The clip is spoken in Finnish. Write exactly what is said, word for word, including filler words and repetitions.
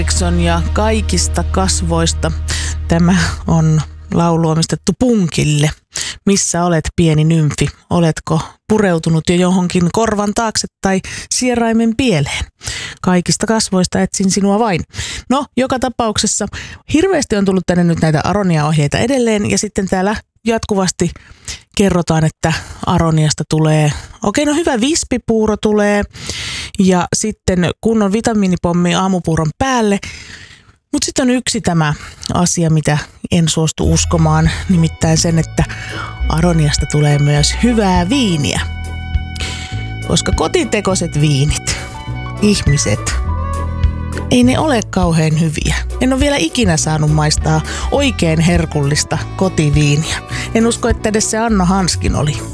Eriksson ja Kaikista kasvoista. Tämä on laulu omistettu Punkille. Missä olet, pieni nymfi? Oletko pureutunut jo johonkin korvan taakse tai sieraimen pieleen? Kaikista kasvoista etsin sinua vain. No, joka tapauksessa hirveästi on tullut tänne nyt näitä Aronia-ohjeita edelleen ja sitten täällä jatkuvasti kerrotaan, että Aroniasta tulee, okei no hyvä vispipuuro tulee ja sitten kunnon vitamiinipommi aamupuuron päälle. Mutta sitten on yksi tämä asia, mitä en suostu uskomaan, nimittäin sen, että Aroniasta tulee myös hyvää viiniä. Koska kotitekoiset viinit, ihmiset, ei ne ole kauhean hyviä. En ole vielä ikinä saanut maistaa oikein herkullista kotiviiniä. En usko, että edes se Anno Hanskin oli.